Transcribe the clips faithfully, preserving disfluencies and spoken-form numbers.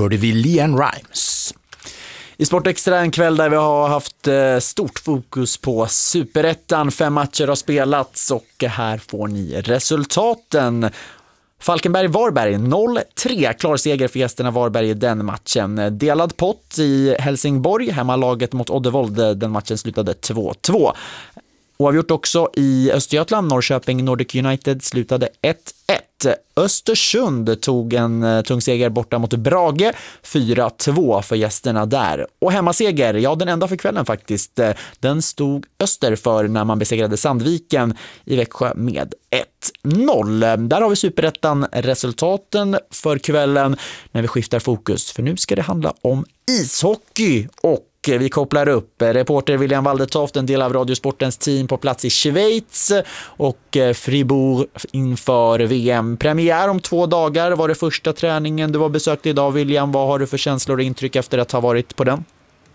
hörde vi LeAnn Rimes. I Sportextra en kväll där vi har haft stort fokus på Superettan. Fem matcher har spelats och här får ni resultaten. Falkenberg-Varberg noll tre, klar seger för gästerna Varberg i den matchen. Delad pott i Helsingborg, hemmalaget mot Oddevold, den matchen slutade två två. Oavgjort också i Östergötland, Norrköping Nordic United slutade ett ett. Östersund tog en tung seger borta mot Brage, fyra två för gästerna där. Och hemmaseger, ja den enda för kvällen faktiskt, den stod Öster för när man besegrade Sandviken i Växjö med ett noll. Där har vi Superettan resultaten för kvällen när vi skiftar fokus, för nu ska det handla om ishockey och vi kopplar upp reporter William Waldetoft, en del av Radiosportens team på plats i Schweiz och Fribourg inför V M-premiär om två dagar. Var det första träningen du var besökt idag, William? Vad har du för känslor och intryck efter att ha varit på den?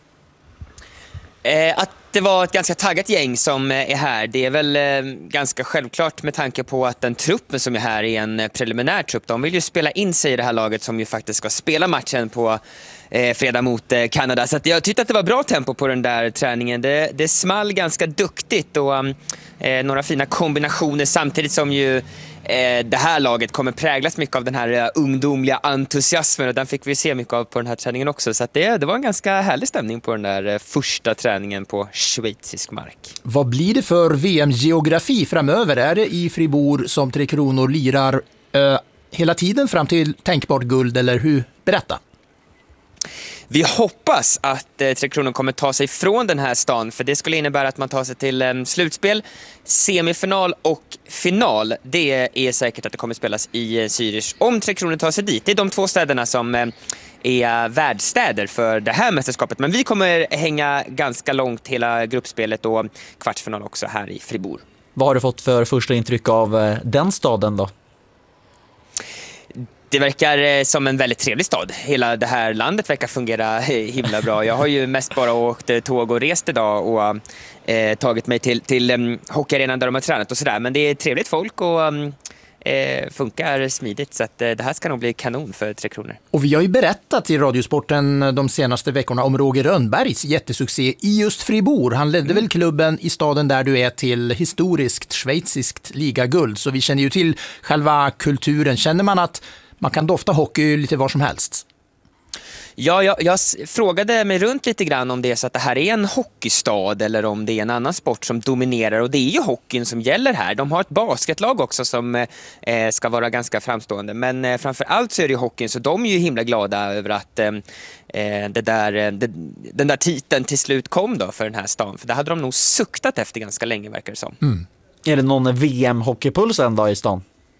Eh, att det var ett ganska taggat gäng som är här. Det är väl eh, ganska självklart med tanke på att den truppen som är här är en preliminär trupp. De vill ju spela in sig i det här laget som ju faktiskt ska spela matchen på eh, fredag mot eh, Kanada. Så att jag tyckte att det var bra tempo på den där träningen. Det, det small ganska duktigt och eh, några fina kombinationer samtidigt som ju det här laget kommer präglas mycket av den här ungdomliga entusiasmen och den fick vi se mycket av på den här träningen också. Så att det, det var en ganska härlig stämning på den där första träningen på schweizisk mark. Vad blir det för V M-geografi framöver? Är det i Fribourg som Tre Kronor lirar eh, hela tiden fram till tänkbart guld eller hur? Berätta. Vi hoppas att eh, Tre Kronor kommer ta sig från den här stan, för det skulle innebära att man tar sig till eh, slutspel, semifinal och final. Det är säkert att det kommer spelas i eh, Zürich om Tre Kronor tar sig dit. Det är de två städerna som eh, är värdstäder för det här mästerskapet. Men vi kommer hänga ganska långt hela gruppspelet och kvartsfinal också här i Fribourg. Vad har du fått för första intryck av eh, den staden då? Det verkar som en väldigt trevlig stad. Hela det här landet verkar fungera himla bra. Jag har ju mest bara åkt tåg och rest idag och eh, tagit mig till, till um, hockeyarenan där de har tränat och sådär. Men det är trevligt folk och um, eh, funkar smidigt. Så att, eh, det här ska nog bli kanon för Tre Kronor. Och vi har ju berättat i Radiosporten de senaste veckorna om Roger Rönnbergs jättesuccé i just Fribourg. Han ledde mm. väl klubben i staden där du är till historiskt schweiziskt ligaguld. Så vi känner ju till själva kulturen. Känner man att man kan dofta hockey lite var som helst? Ja, jag, jag frågade mig runt lite grann om det är så att det här är en hockeystad eller om det är en annan sport som dominerar, och det är ju hockeyn som gäller här. De har ett basketlag också som eh, ska vara ganska framstående, men eh, framför allt så är det ju hockeyn, så de är ju himla glada över att eh, det där, det, den där titeln till slut kom då för den här stan, för det hade de nog suktat efter ganska länge, verkar det som. Mm. Är det någon V M-hockeypuls en dag i stan?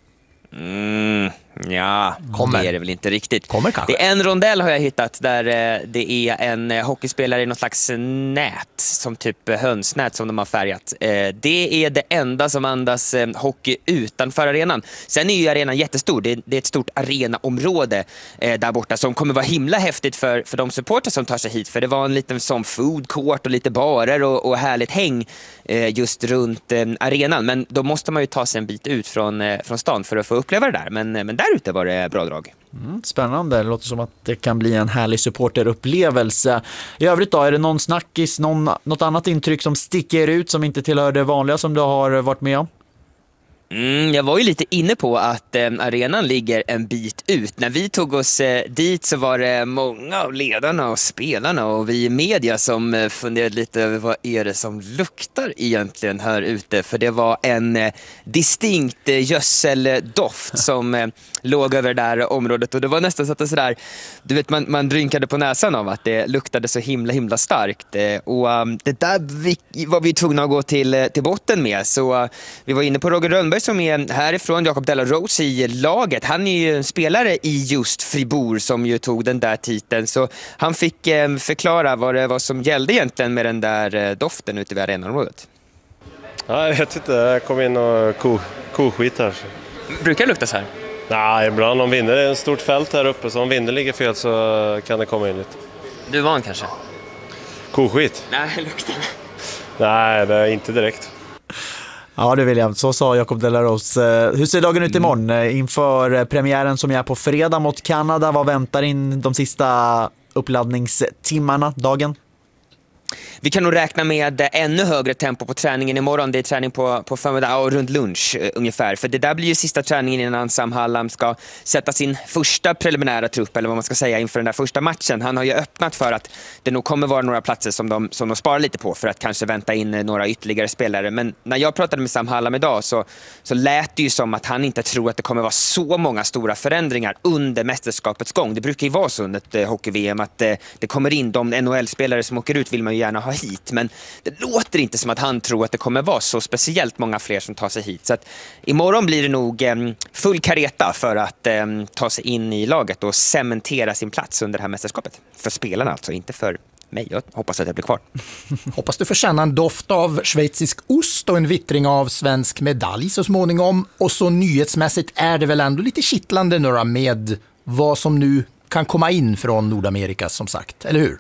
Mm, ja, Kommer. det är det väl inte riktigt. Kommer kanske. Det är en rondell har jag hittat där eh, det är en eh, hockeyspelare i något slags nät, som typ hönsnät som de har färgat. Eh, det är det enda som andas eh, hockey utanför arenan. Sen är ju arenan jättestor. Det är, det är ett stort arenaområde eh, där borta som kommer vara himla häftigt för, för de supportrar som tar sig hit. För det var en liten som food court och lite barer och, och härligt häng eh, just runt eh, arenan. Men då måste man ju ta sig en bit ut från, eh, från stan för att få uppleva det där. Men, men där ute var det bra drag. Mm, spännande. Det låter som att det kan bli en härlig supporterupplevelse. I övrigt då, är det någon snackis, någon, något annat intryck som sticker ut som inte tillhör det vanliga som du har varit med om? Mm, jag var ju lite inne på att eh, arenan ligger en bit ut. När vi tog oss eh, dit så var det många av ledarna och spelarna och vi i media som eh, funderade lite över vad är det som luktar egentligen här ute. För det var en eh, distinkt eh, gödseldoft som eh, låg över det där området. Och det var nästan så att det sådär, du vet, man, man rynkade på näsan av att det luktade så himla himla starkt. Eh, och um, det där vi, var vi tvungna att gå till, till botten med. Så uh, vi var inne på Roger Rönnberg som är härifrån, Jacob Della Rose i laget. Han är ju en spelare i just Fribourg som ju tog den där titeln. Så han fick eh, förklara vad det var som gällde egentligen med den där eh, doften ute vid arenaområdet. Ja, jag vet inte. Jag kom in och ko, koskit här. Brukar det lukta så här? Nej, ibland om vinden är ett stort fält här uppe, så om vinden ligger fel så kan det komma in lite. Du är van kanske? Koskit? Nej, luktar. Nej, det är inte direkt. Ja, det vill jag. Så sa Jacob de la Rose. Hur ser dagen ut imorgon? Inför premiären som är på fredag mot Kanada, vad väntar in de sista uppladdningstimmarna, dagen? Vi kan nog räkna med ännu högre tempo på träningen imorgon. Det är träning på, på förmiddag och runt lunch eh, ungefär. För det där blir ju sista träningen innan Sam Hallam ska sätta sin första preliminära trupp, eller vad man ska säga, inför den där första matchen. Han har ju öppnat för att det nog kommer vara några platser som de, som de sparar lite på för att kanske vänta in några ytterligare spelare. Men när jag pratade med Sam Hallam idag så, så lät det ju som att han inte tror att det kommer vara så många stora förändringar under mästerskapets gång. Det brukar ju vara så under ett eh, hockey-V M att eh, det kommer in de N H L-spelare som åker ut, vill man ju gärna ha hit, men det låter inte som att han tror att det kommer vara så speciellt många fler som tar sig hit. Så att imorgon blir det nog eh, full kareta för att eh, ta sig in i laget och cementera sin plats under det här mästerskapet. För spelarna alltså, inte för mig. Jag hoppas att jag blir kvar. Hoppas du får känna en doft av schweizisk ost och en vittring av svensk medalj så småningom. Och så nyhetsmässigt är det väl ändå lite kittlande några med vad som nu kan komma in från Nordamerika, som sagt, eller hur?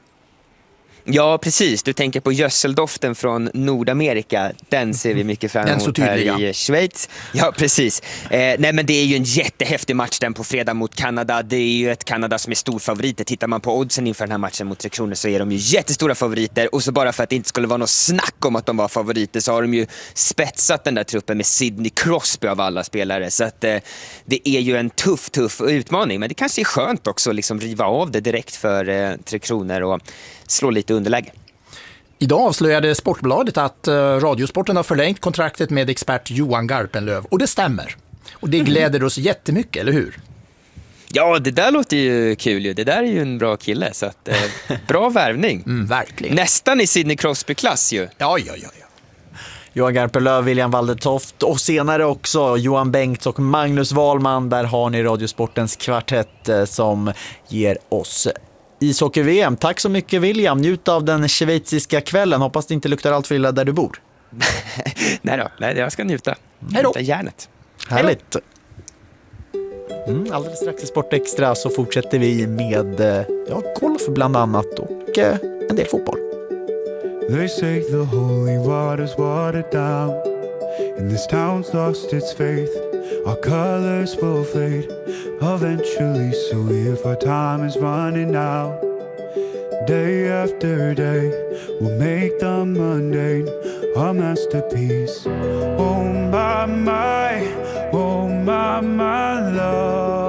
Ja, precis. Du tänker på gödseldoften från Nordamerika. Den ser vi mycket fram emot här i Schweiz. Ja, precis. Eh, nej, men det är ju en jättehäftig match den på fredag mot Kanada. Det är ju ett Kanada som är stor favoriter. Tittar man på oddsen inför den här matchen mot Tre Kronor så är de ju jättestora favoriter. Och så bara för att det inte skulle vara något snack om att de var favoriter så har de ju spetsat den där truppen med Sidney Crosby av alla spelare. Så att eh, det är ju en tuff, tuff utmaning. Men det kanske är skönt också att liksom riva av det direkt för eh, Tre Kronor och slå lite underläge. Idag avslöjade Sportbladet att uh, Radiosporten har förlängt kontraktet med expert Johan Garpenlöv. Och det stämmer. Och det gläder oss jättemycket, eller hur? Ja, det där låter ju kul ju. Det där är ju en bra kille. Så att, eh, bra värvning. Mm, verkligen. Nästan i Sidney Crosby-klass ju. Ja, ja, ja. ja. Johan Garpenlöv, William Waldertoft och senare också Johan Bengts och Magnus Wahlman. Där har ni Radiosportens kvartett eh, som ger oss ishockey-V M. Tack så mycket, William. Njut av den schweiziska kvällen. Hoppas det inte luktar allt för illa där du bor. Nej då, nej, jag ska njuta. Hej då. Njuta järnet. Härligt. Mm, alldeles strax i Sport Extra så fortsätter vi med ja, golf bland annat och eh, en del fotboll. They say the holy water's watered down and this town's lost its faith. Our colors will fade eventually, so if our time is running out, day after day we'll make the mundane a masterpiece. Oh my, my, oh my, my love.